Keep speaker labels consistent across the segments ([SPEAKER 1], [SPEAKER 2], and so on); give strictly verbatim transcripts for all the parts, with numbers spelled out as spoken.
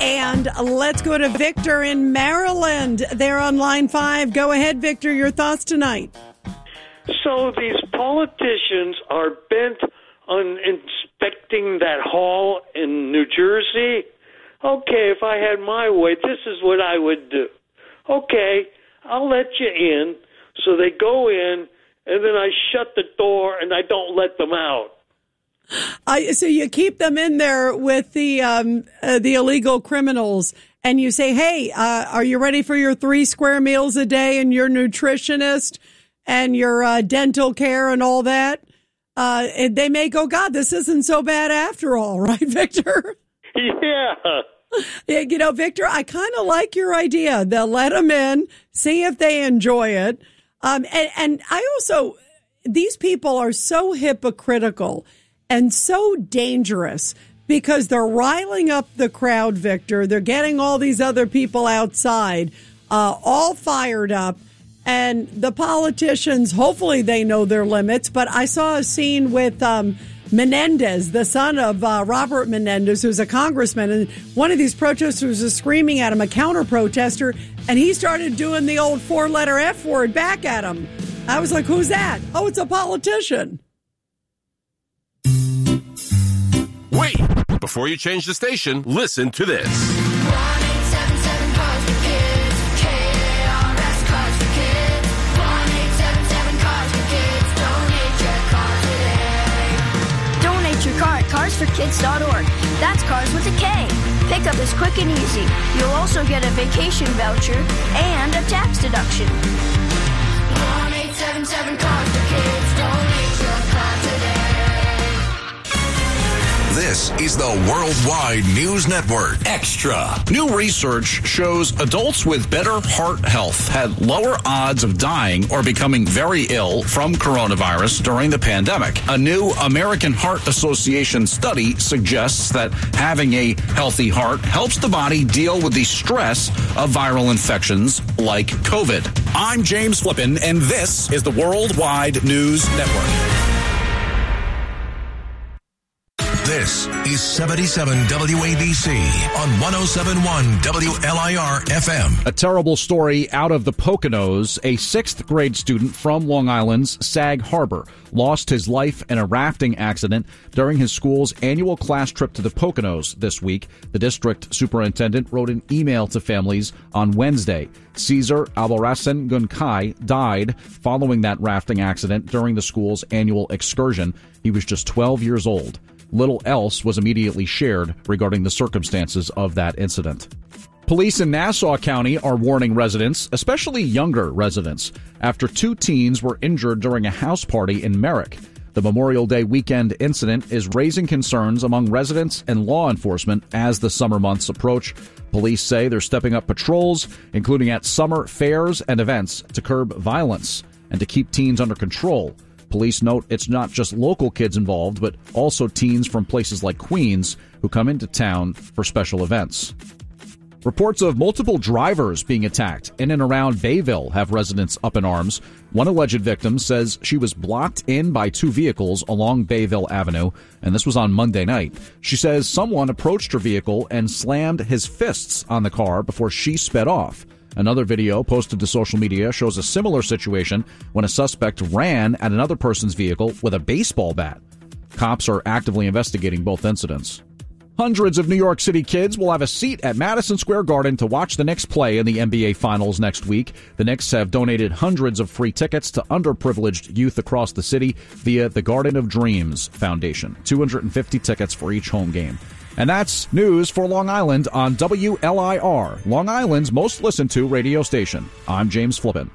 [SPEAKER 1] And let's go to Victor in Maryland. They're on line five. Go ahead, Victor. Your thoughts tonight.
[SPEAKER 2] So these politicians are bent on inspecting that hall in New Jersey. Okay, if I had my way, this is what I would do. Okay, I'll let you in. So they go in, and then I shut the door, and I don't let them out.
[SPEAKER 1] I, so you keep them in there with the um, uh, the illegal criminals, and you say, hey, uh, are you ready for your three square meals a day and your nutritionist and your uh, dental care and all that? Uh, and they may go, God, this isn't so bad after all, right, Victor?
[SPEAKER 2] Yeah.
[SPEAKER 1] You know, Victor, I kind of like your idea. They'll let them in, see if they enjoy it. Um, and, and I also, these people are so hypocritical and so dangerous because they're riling up the crowd, Victor. They're getting all these other people outside, uh, all fired up. And the politicians, hopefully they know their limits. But I saw a scene with um, Menendez, the son of uh, Robert Menendez, who's a congressman. And one of these protesters was screaming at him, a counter-protester, and he started doing the old four-letter F word back at him. I was like, who's that? Oh, it's a politician.
[SPEAKER 3] Wait! Before you change the station, listen to this.
[SPEAKER 4] one eight seven seven cars for kids. K A R S Cars for Kids. one eight seven seven cars for kids. Donate your car today.
[SPEAKER 5] Donate your car at cars for kids dot org. That's cars with a K. Pickup is quick and easy. You'll also get a vacation voucher and a tax deduction.
[SPEAKER 4] one eight seven seven cars for kids. Donate your car today.
[SPEAKER 6] This is the Worldwide News Network. Extra. New research shows adults with better heart health had lower odds of dying or becoming very ill from coronavirus during the pandemic. A new American Heart Association study suggests that having a healthy heart helps the body deal with the stress of viral infections like COVID. I'm James Flippin, and this is the Worldwide News Network. This is seventy-seven W A B C on one oh seven point one W L I R F M.
[SPEAKER 7] A terrible story out of the Poconos. A sixth grade student from Long Island's Sag Harbor lost his life in a rafting accident during his school's annual class trip to the Poconos this week. The district superintendent wrote an email to families on Wednesday. Caesar Albarracin Gunkai died following that rafting accident during the school's annual excursion. He was just twelve years old. Little else was immediately shared regarding the circumstances of that incident. Police in Nassau County are warning residents, especially younger residents, after two teens were injured during a house party in Merrick. The Memorial Day weekend incident is raising concerns among residents and law enforcement as the summer months approach. Police say they're stepping up patrols, including at summer fairs and events, to curb violence and to keep teens under control. Police note it's not just local kids involved, but also teens from places like Queens who come into town for special events. Reports of multiple drivers being attacked in and around Bayville have residents up in arms. One alleged victim says she was blocked in by two vehicles along Bayville Avenue, and this was on Monday night. She says someone approached her vehicle and slammed his fists on the car before she sped off. Another video posted to social media shows a similar situation when a suspect ran at another person's vehicle with a baseball bat. Cops are actively investigating both incidents. Hundreds of New York City kids will have a seat at Madison Square Garden to watch the Knicks play in the N B A Finals next week. The Knicks have donated hundreds of free tickets to underprivileged youth across the city via the Garden of Dreams Foundation. two hundred fifty tickets for each home game. And that's news for Long Island on W L I R, Long Island's most listened to radio station. I'm James Flippin.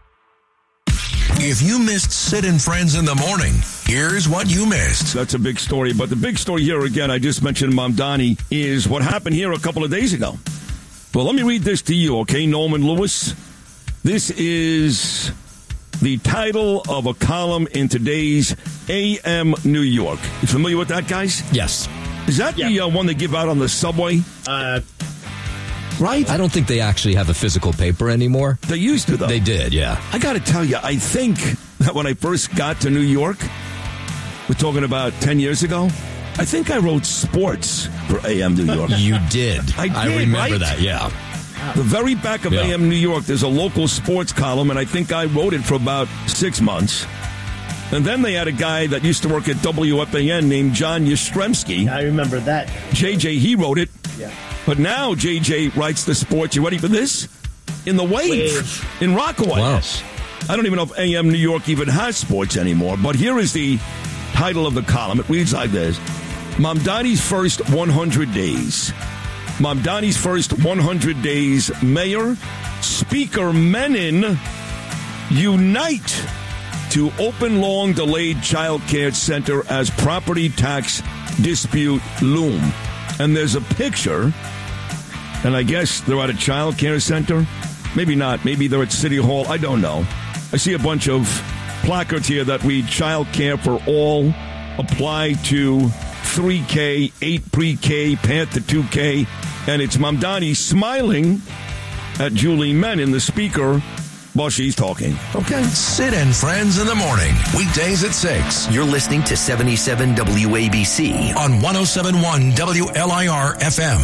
[SPEAKER 6] If you missed Sid and Friends in the morning, here's what you missed.
[SPEAKER 8] That's a big story. But the big story here, again, I just mentioned Mamdani, is what happened here a couple of days ago. Well, let me read this to you, okay, Norman Lewis? This is the title of a column in today's A M New York. You familiar with that, guys?
[SPEAKER 9] Yes.
[SPEAKER 8] Is that
[SPEAKER 9] yep.
[SPEAKER 8] the uh, one they give out on the subway?
[SPEAKER 9] Uh,
[SPEAKER 8] right?
[SPEAKER 9] I don't think they actually have a physical paper anymore.
[SPEAKER 8] They used to, though.
[SPEAKER 9] They did, yeah.
[SPEAKER 8] I got to tell you, I think that when I first got to New York, we're talking about ten years ago, I think I wrote sports for A M New York.
[SPEAKER 9] You did.
[SPEAKER 8] I did,
[SPEAKER 9] remember
[SPEAKER 8] right?
[SPEAKER 9] that, yeah.
[SPEAKER 8] The very back of
[SPEAKER 9] Yeah.
[SPEAKER 8] A M New York, there's a local sports column, and I think I wrote it for about six months. And then they had a guy that used to work at W F A N named John Yastrzemski.
[SPEAKER 10] I remember that.
[SPEAKER 8] J J, he wrote it.
[SPEAKER 10] Yeah.
[SPEAKER 8] But now J J writes the sports. You ready for this? In the Wave,
[SPEAKER 10] Wave.
[SPEAKER 8] in Rockaway.
[SPEAKER 9] Wow.
[SPEAKER 8] I don't even know if A M New York even has sports anymore. But here is the title of the column. It reads like this. Mamdani's first one hundred days. Mamdani's first one hundred days. Mayor, Speaker Menon unite to open long-delayed child care center as property tax dispute loom. And there's a picture, and I guess they're at a child care center. Maybe not. Maybe they're at City Hall. I don't know. I see a bunch of placards here that read child care for all, apply to three K, eight pre-K, path to two K. And it's Mamdani smiling at Julie Menon, the speaker, while she's talking. Okay.
[SPEAKER 11] Sid and Friends in the morning, weekdays at six. You're listening to seventy-seven W A B C on one oh seven point one W L I R F M.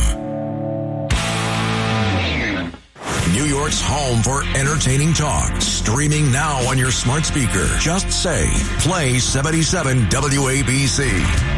[SPEAKER 11] New York's home for entertaining talk. Streaming now on your smart speaker. Just say, play seventy-seven W A B C.